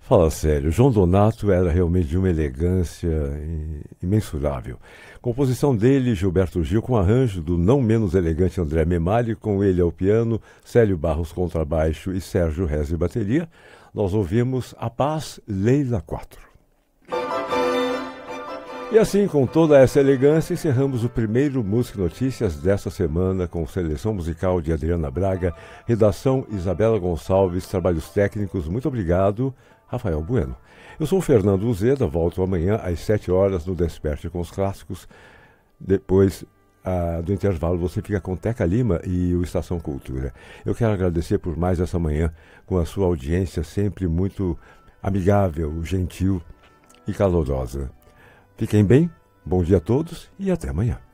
Fala sério, João Donato era realmente de uma elegância imensurável. Composição dele, Gilberto Gil, com arranjo do não menos elegante André Memali, com ele ao piano, Célio Barros contrabaixo e Sérgio Reze bateria. Nós ouvimos A Paz, Leila 4. E assim, com toda essa elegância, encerramos o primeiro Música Notícias desta semana com seleção musical de Adriana Braga, redação Isabela Gonçalves, trabalhos técnicos, muito obrigado, Rafael Bueno. Eu sou o Fernando Uzeda, volto amanhã às 7 horas no Desperte com os Clássicos. Depois do intervalo você fica com Teca Lima e o Estação Cultura. Eu quero agradecer por mais essa manhã, com a sua audiência sempre muito amigável, gentil e calorosa. Fiquem bem, bom dia a todos e até amanhã.